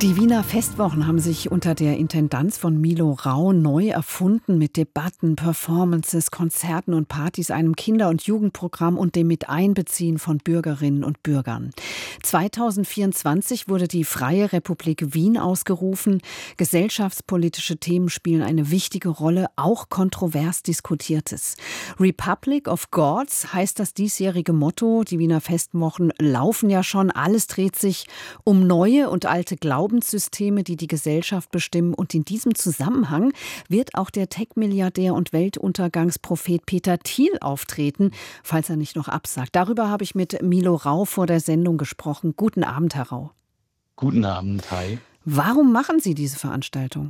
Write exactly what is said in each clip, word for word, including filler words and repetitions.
Die Wiener Festwochen haben sich unter der Intendanz von Milo Rau neu erfunden mit Debatten, Performances, Konzerten und Partys, einem Kinder- und Jugendprogramm und dem Miteinbeziehen von Bürgerinnen und Bürgern. zweitausendvierundzwanzig wurde die Freie Republik Wien ausgerufen. Gesellschaftspolitische Themen spielen eine wichtige Rolle, auch kontrovers Diskutiertes. Republic of Gods heißt das diesjährige Motto. Die Wiener Festwochen laufen ja schon. Alles dreht sich um neue und alte Glaubenssysteme, die die Gesellschaft bestimmen. Und in diesem Zusammenhang wird auch der Tech-Milliardär und Weltuntergangsprophet Peter Thiel auftreten, falls er nicht noch absagt. Darüber habe ich mit Milo Rau vor der Sendung gesprochen. Guten Abend, Herr Rau. Guten Abend, hi. Warum machen Sie diese Veranstaltung?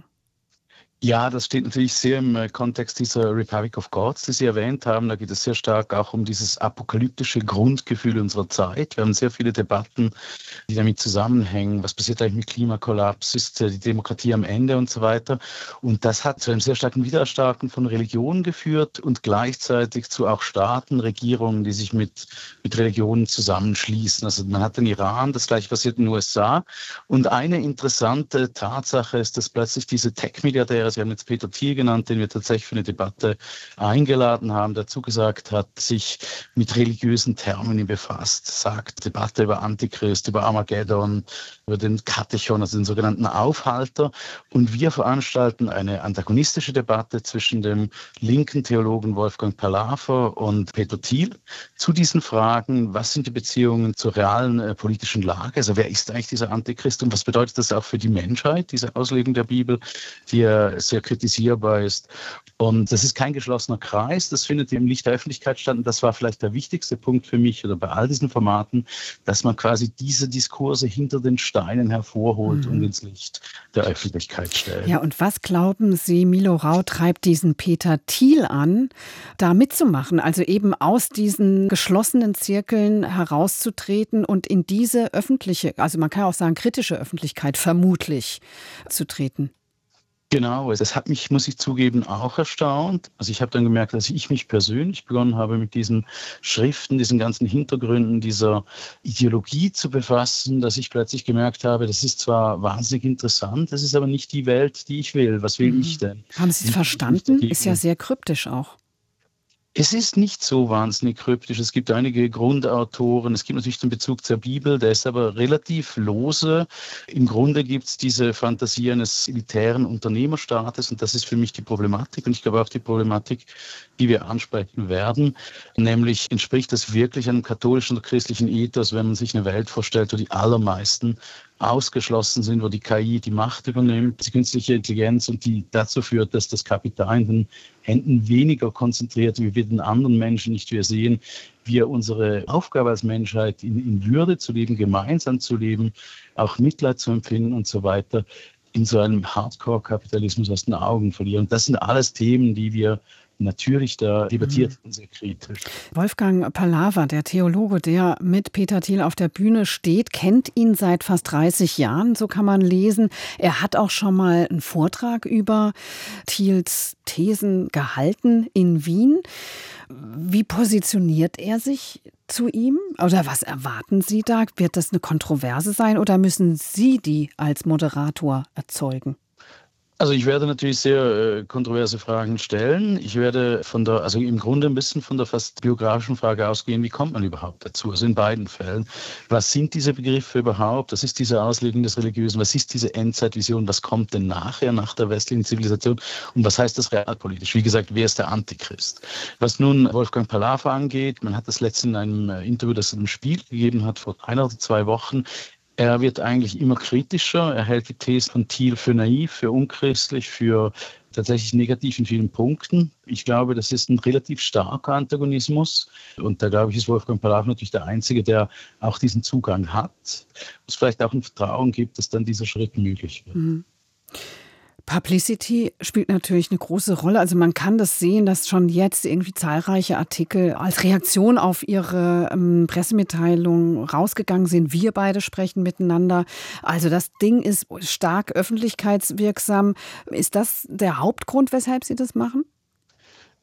Ja, das steht natürlich sehr im Kontext dieser Republic of Gods, die Sie erwähnt haben. Da geht es sehr stark auch um dieses apokalyptische Grundgefühl unserer Zeit. Wir haben sehr viele Debatten, die damit zusammenhängen. Was passiert eigentlich mit Klimakollaps? Ist die Demokratie am Ende und so weiter? Und das hat zu einem sehr starken Widerstarken von Religionen geführt und gleichzeitig zu auch Staaten, Regierungen, die sich mit, mit Religionen zusammenschließen. Also man hat den Iran, das gleiche passiert in den U S A. Und eine interessante Tatsache ist, dass plötzlich diese Tech-Milliardäre, Sie haben jetzt Peter Thiel genannt, den wir tatsächlich für eine Debatte eingeladen haben, der zugesagt hat, sich mit religiösen Termini befasst, sagt Debatte über Antichrist, über Armageddon, über den Katechon, also den sogenannten Aufhalter. Und wir veranstalten eine antagonistische Debatte zwischen dem linken Theologen Wolfgang Palafer und Peter Thiel zu diesen Fragen, was sind die Beziehungen zur realen äh, politischen Lage, also wer ist eigentlich dieser Antichrist und was bedeutet das auch für die Menschheit, diese Auslegung der Bibel, die ja sehr kritisierbar ist. Und das ist kein geschlossener Kreis, das findet im Licht der Öffentlichkeit statt. Und das war vielleicht der wichtigste Punkt für mich oder bei all diesen Formaten, dass man quasi diese Diskurse hinter den Steinen hervorholt mhm. und ins Licht der Öffentlichkeit stellt. Ja, und was glauben Sie, Milo Rau treibt diesen Peter Thiel an, da mitzumachen? Also eben aus diesen geschlossenen Zirkeln herauszutreten und in diese öffentliche, also man kann auch sagen kritische Öffentlichkeit vermutlich zu treten. Genau, das hat mich, muss ich zugeben, auch erstaunt. Also ich habe dann gemerkt, dass ich mich persönlich begonnen habe, mit diesen Schriften, diesen ganzen Hintergründen dieser Ideologie zu befassen, dass ich plötzlich gemerkt habe, das ist zwar wahnsinnig interessant, das ist aber nicht die Welt, die ich will. Was will mhm. ich denn? Haben Sie es verstanden? Ist ja sehr kryptisch auch. Es ist nicht so wahnsinnig kryptisch. Es gibt einige Grundautoren. Es gibt natürlich den Bezug zur Bibel, der ist aber relativ lose. Im Grunde gibt es diese Fantasie eines elitären Unternehmerstaates und das ist für mich die Problematik und ich glaube auch die Problematik, die wir ansprechen werden. Nämlich entspricht das wirklich einem katholischen oder christlichen Ethos, wenn man sich eine Welt vorstellt, wo die allermeisten ausgeschlossen sind, wo die K I die Macht übernimmt, die künstliche Intelligenz und die dazu führt, dass das Kapital in den Händen weniger konzentriert, wie wir den anderen Menschen nicht wir sehen, wir unsere Aufgabe als Menschheit in, in Würde zu leben, gemeinsam zu leben, auch Mitleid zu empfinden und so weiter, in so einem Hardcore-Kapitalismus aus den Augen verlieren. Und das sind alles Themen, die wir natürlich da debattiert mhm. sehr kritisch. Wolfgang Palaver, der Theologe, der mit Peter Thiel auf der Bühne steht, kennt ihn seit fast dreißig Jahren, so kann man lesen. Er hat auch schon mal einen Vortrag über Thiels Thesen gehalten in Wien. Wie positioniert er sich zu ihm? Oder was erwarten Sie da? Wird das eine Kontroverse sein oder müssen Sie die als Moderator erzeugen? Also ich werde natürlich sehr äh, kontroverse Fragen stellen. Ich werde von der, also im Grunde ein bisschen von der fast biografischen Frage ausgehen, wie kommt man überhaupt dazu? Also in beiden Fällen. Was sind diese Begriffe überhaupt? Was ist diese Auslegung des Religiösen? Was ist diese Endzeitvision? Was kommt denn nachher, nach der westlichen Zivilisation? Und was heißt das realpolitisch? Wie gesagt, wer ist der Antichrist? Was nun Wolfgang Palaver angeht, man hat das letztens in einem Interview, das er im Spiel gegeben hat, vor einer oder zwei Wochen, er wird eigentlich immer kritischer. Er hält die These von Thiel für naiv, für unchristlich, für tatsächlich negativ in vielen Punkten. Ich glaube, das ist ein relativ starker Antagonismus. Und da, glaube ich, ist Wolfgang Palaver natürlich der Einzige, der auch diesen Zugang hat. Wo es vielleicht auch ein Vertrauen gibt, dass dann dieser Schritt möglich wird. Mhm. Publicity spielt natürlich eine große Rolle. Also man kann das sehen, dass schon jetzt irgendwie zahlreiche Artikel als Reaktion auf Ihre ähm, Pressemitteilung rausgegangen sind. Wir beide sprechen miteinander. Also das Ding ist stark öffentlichkeitswirksam. Ist das der Hauptgrund, weshalb Sie das machen?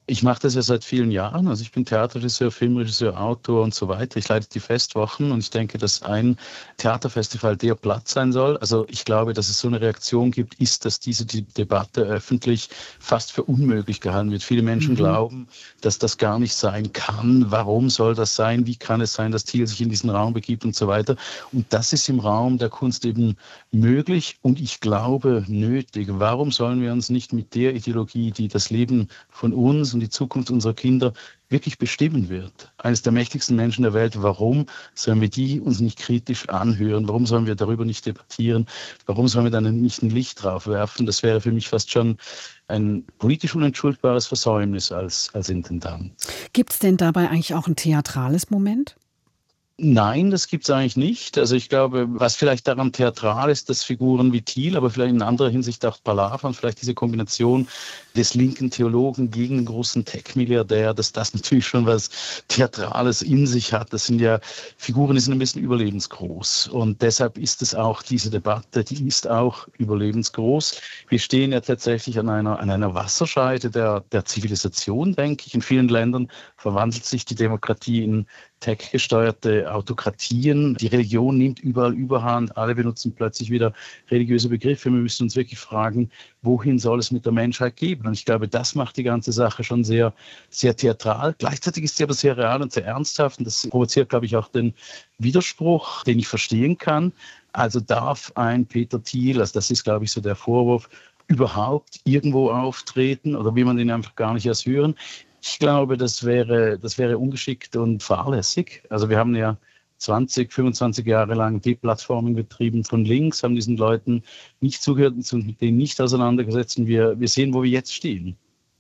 Ich mache das ja seit vielen Jahren. Also ich bin Theaterregisseur, Filmregisseur, Autor und so weiter. Ich leite die Festwochen und ich denke, dass ein Theaterfestival der Platz sein soll. Also ich glaube, dass es so eine Reaktion gibt, ist, dass diese die Debatte öffentlich fast für unmöglich gehalten wird. Viele Menschen mhm. glauben, dass das gar nicht sein kann. Warum soll das sein? Wie kann es sein, dass Thiel sich in diesen Raum begibt und so weiter? Und das ist im Raum der Kunst eben möglich und ich glaube nötig. Warum sollen wir uns nicht mit der Ideologie, die das Leben von uns und die Zukunft unserer Kinder wirklich bestimmen wird, eines der mächtigsten Menschen der Welt, warum sollen wir die uns nicht kritisch anhören? Warum sollen wir darüber nicht debattieren? Warum sollen wir dann nicht ein Licht drauf werfen? Das wäre für mich fast schon ein politisch unentschuldbares Versäumnis als, als Intendant. Gibt es denn dabei eigentlich auch ein theatrales Moment? Nein, das gibt es eigentlich nicht. Also ich glaube, was vielleicht daran theatral ist, dass Figuren wie Thiel, aber vielleicht in anderer Hinsicht auch Palaver, vielleicht diese Kombination des linken Theologen gegen den großen Tech-Milliardär, dass das natürlich schon was Theatrales in sich hat. Das sind ja Figuren, die sind ein bisschen überlebensgroß. Und deshalb ist es auch diese Debatte, die ist auch überlebensgroß. Wir stehen ja tatsächlich an einer, an einer Wasserscheide der, der Zivilisation, denke ich. In vielen Ländern verwandelt sich die Demokratie in tech-gesteuerte Autokratien. Die Religion nimmt überall Überhand. Alle benutzen plötzlich wieder religiöse Begriffe. Wir müssen uns wirklich fragen, wohin soll es mit der Menschheit gehen? Und ich glaube, das macht die ganze Sache schon sehr, sehr theatral. Gleichzeitig ist sie aber sehr real und sehr ernsthaft. Und das provoziert, glaube ich, auch den Widerspruch, den ich verstehen kann. Also darf ein Peter Thiel, also das ist, glaube ich, so der Vorwurf, überhaupt irgendwo auftreten oder will man den einfach gar nicht erst hören? Ich glaube, das wäre, das wäre ungeschickt und fahrlässig. Also wir haben ja zwanzig, fünfundzwanzig Jahre lang Deplattforming betrieben von links, haben diesen Leuten nicht zugehört und sind mit denen nicht auseinandergesetzt. Und wir, wir sehen, wo wir jetzt stehen.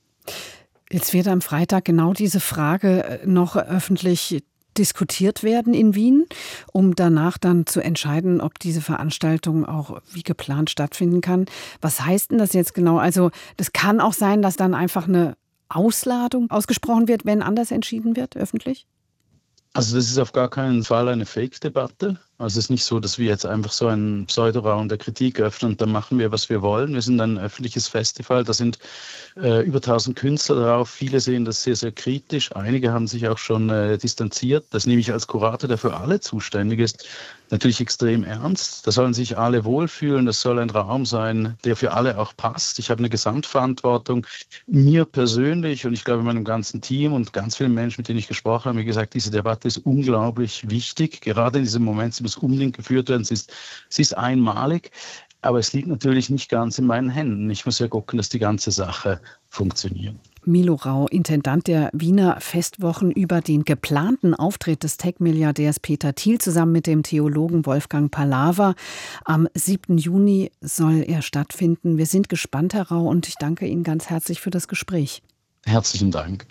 Jetzt wird am Freitag genau diese Frage noch öffentlich diskutiert werden in Wien, um danach dann zu entscheiden, ob diese Veranstaltung auch wie geplant stattfinden kann. Was heißt denn das jetzt genau? Also das kann auch sein, dass dann einfach eine Ausladung ausgesprochen wird, wenn anders entschieden wird, öffentlich? Also das ist auf gar keinen Fall eine Fake-Debatte. Also es ist nicht so, dass wir jetzt einfach so einen Pseudoraum der Kritik öffnen und dann machen wir, was wir wollen. Wir sind ein öffentliches Festival, da sind äh, über tausend Künstler drauf. Viele sehen das sehr, sehr kritisch. Einige haben sich auch schon äh, distanziert. Das nehme ich als Kurator, der für alle zuständig ist, natürlich extrem ernst. Da sollen sich alle wohlfühlen. Das soll ein Raum sein, der für alle auch passt. Ich habe eine Gesamtverantwortung. Mir persönlich und ich glaube meinem ganzen Team und ganz vielen Menschen, mit denen ich gesprochen habe, wie gesagt, diese Debatte ist unglaublich wichtig. Gerade in diesem Moment, sie muss unbedingt geführt werden. Sie ist, sie ist einmalig, aber es liegt natürlich nicht ganz in meinen Händen. Ich muss ja gucken, dass die ganze Sache funktioniert. Milo Rau, Intendant der Wiener Festwochen, über den geplanten Auftritt des Tech-Milliardärs Peter Thiel zusammen mit dem Theologen Wolfgang Palaver. Am siebten Juni soll er stattfinden. Wir sind gespannt, Herr Rau, und ich danke Ihnen ganz herzlich für das Gespräch. Herzlichen Dank.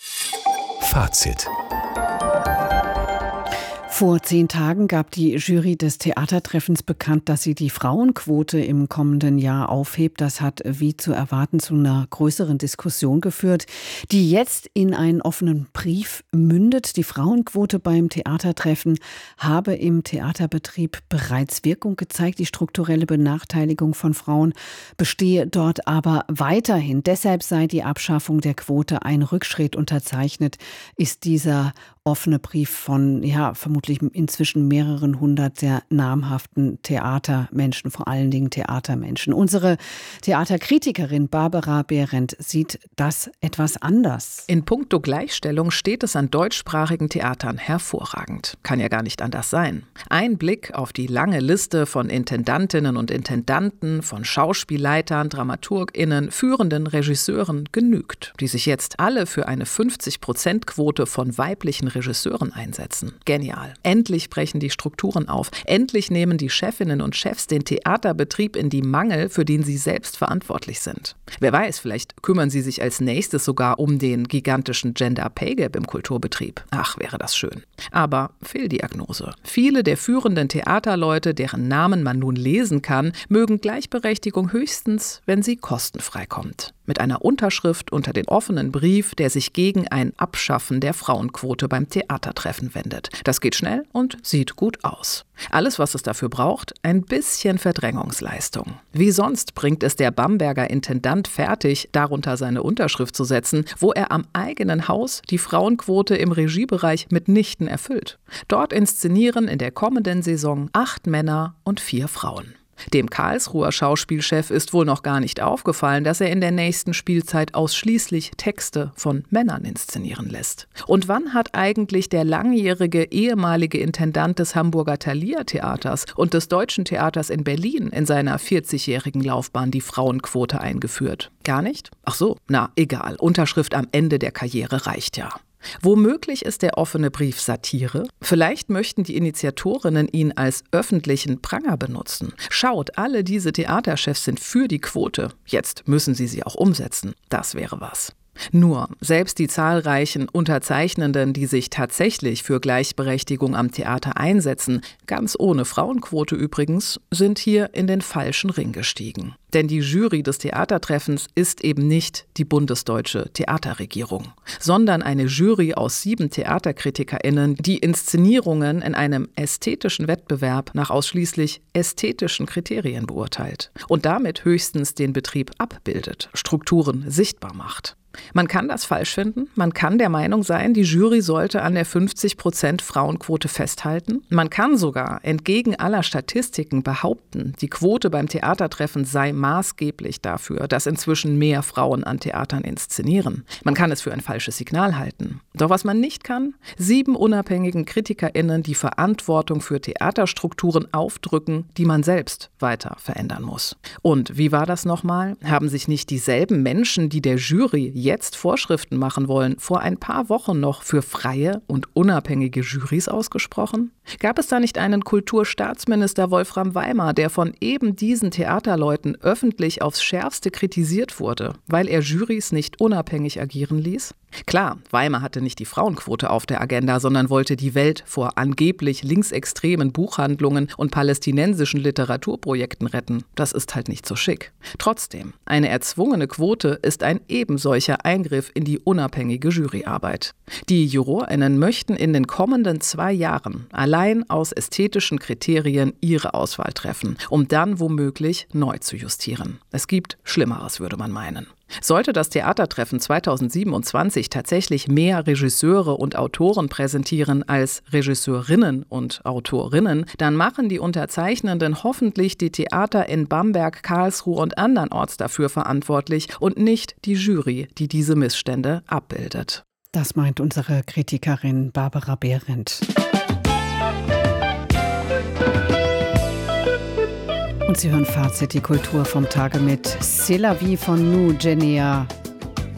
Fazit. Vor zehn Tagen gab die Jury des Theatertreffens bekannt, dass sie die Frauenquote im kommenden Jahr aufhebt. Das hat wie zu erwarten zu einer größeren Diskussion geführt, die jetzt in einen offenen Brief mündet. Die Frauenquote beim Theatertreffen habe im Theaterbetrieb bereits Wirkung gezeigt. Die strukturelle Benachteiligung von Frauen bestehe dort aber weiterhin. Deshalb sei die Abschaffung der Quote ein Rückschritt. Unterzeichnet ist dieser offene Brief von, ja, vermutlich inzwischen mehreren hundert sehr namhaften Theatermenschen, vor allen Dingen Theatermenschen. Unsere Theaterkritikerin Barbara Behrendt sieht das etwas anders. In puncto Gleichstellung steht es an deutschsprachigen Theatern hervorragend. Kann ja gar nicht anders sein. Ein Blick auf die lange Liste von Intendantinnen und Intendanten, von Schauspielleitern, DramaturgInnen, führenden Regisseuren genügt, die sich jetzt alle für eine fünfzig-Prozent-Quote von weiblichen Regisseuren einsetzen. Genial. Endlich brechen die Strukturen auf. Endlich nehmen die Chefinnen und Chefs den Theaterbetrieb in die Mangel, für den sie selbst verantwortlich sind. Wer weiß, vielleicht kümmern sie sich als nächstes sogar um den gigantischen Gender Pay Gap im Kulturbetrieb. Ach, wäre das schön. Aber Fehldiagnose. Viele der führenden Theaterleute, deren Namen man nun lesen kann, mögen Gleichberechtigung höchstens, wenn sie kostenfrei kommt. mit einer Unterschrift unter den offenen Brief, der sich gegen ein Abschaffen der Frauenquote beim Theatertreffen wendet. Das geht schnell und sieht gut aus. Alles, was es dafür braucht, ein bisschen Verdrängungsleistung. Wie sonst bringt es der Bamberger Intendant fertig, darunter seine Unterschrift zu setzen, wo er am eigenen Haus die Frauenquote im Regiebereich mitnichten erfüllt. Dort inszenieren in der kommenden Saison acht Männer und vier Frauen. Dem Karlsruher Schauspielchef ist wohl noch gar nicht aufgefallen, dass er in der nächsten Spielzeit ausschließlich Texte von Männern inszenieren lässt. Und wann hat eigentlich der langjährige ehemalige Intendant des Hamburger Thalia Theaters und des Deutschen Theaters in Berlin in seiner vierzigjährigen Laufbahn die Frauenquote eingeführt? Gar nicht? Ach so, na egal, Unterschrift am Ende der Karriere reicht ja. Womöglich ist der offene Brief Satire. Vielleicht möchten die Initiatorinnen ihn als öffentlichen Pranger benutzen. Schaut, alle diese Theaterchefs sind für die Quote. Jetzt müssen sie sie auch umsetzen. Das wäre was. Nur, selbst die zahlreichen Unterzeichnenden, die sich tatsächlich für Gleichberechtigung am Theater einsetzen, ganz ohne Frauenquote übrigens, sind hier in den falschen Ring gestiegen. Denn die Jury des Theatertreffens ist eben nicht die bundesdeutsche Theaterregierung, sondern eine Jury aus sieben TheaterkritikerInnen, die Inszenierungen in einem ästhetischen Wettbewerb nach ausschließlich ästhetischen Kriterien beurteilt und damit höchstens den Betrieb abbildet, Strukturen sichtbar macht. Man kann das falsch finden, man kann der Meinung sein, die Jury sollte an der fünfzig Prozent Frauenquote festhalten. Man kann sogar entgegen aller Statistiken behaupten, die Quote beim Theatertreffen sei maßgeblich dafür, dass inzwischen mehr Frauen an Theatern inszenieren. Man kann es für ein falsches Signal halten. Doch was man nicht kann, sieben unabhängigen KritikerInnen die Verantwortung für Theaterstrukturen aufdrücken, die man selbst weiter verändern muss. Und wie war das nochmal? Haben sich nicht dieselben Menschen, die der Jury jetzt Vorschriften machen wollen, vor ein paar Wochen noch für freie und unabhängige Jurys ausgesprochen? Gab es da nicht einen Kulturstaatsminister Wolfram Weimar, der von eben diesen Theaterleuten öffentlich aufs Schärfste kritisiert wurde, weil er Jurys nicht unabhängig agieren ließ? Klar, Weimar hatte nicht die Frauenquote auf der Agenda, sondern wollte die Welt vor angeblich linksextremen Buchhandlungen und palästinensischen Literaturprojekten retten. Das ist halt nicht so schick. Trotzdem, eine erzwungene Quote ist ein ebensolcher Eingriff in die unabhängige Juryarbeit. Die JurorInnen möchten in den kommenden zwei Jahren allein aus ästhetischen Kriterien ihre Auswahl treffen, um dann womöglich neu zu justieren. Es gibt Schlimmeres, würde man meinen. Sollte das Theatertreffen zweitausendsiebenundzwanzig tatsächlich mehr Regisseure und Autoren präsentieren als Regisseurinnen und Autorinnen, dann machen die Unterzeichnenden hoffentlich die Theater in Bamberg, Karlsruhe und andernorts dafür verantwortlich und nicht die Jury, die diese Missstände abbildet. Das meint unsere Kritikerin Barbara Behrendt. Und Sie hören Fazit, die Kultur vom Tage mit C'est la vie von nous, Genia.